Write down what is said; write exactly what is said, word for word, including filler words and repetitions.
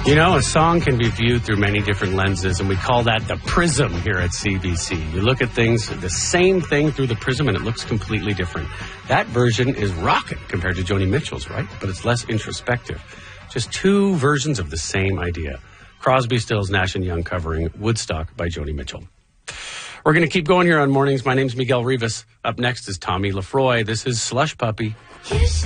You know, a song can be viewed through many different lenses, and we call that the prism here at C B C. You look at things, the same thing through the prism, and it looks completely different. That version is rockin' compared to Joni Mitchell's, right? But it's less introspective. Just two versions of the same idea. Crosby, Stills, Nash and Young covering Woodstock by Joni Mitchell. We're going to keep going here on Mornings. My name's Miguel Rivas. Up next is Tommy Lafroy. This is Slush Puppy.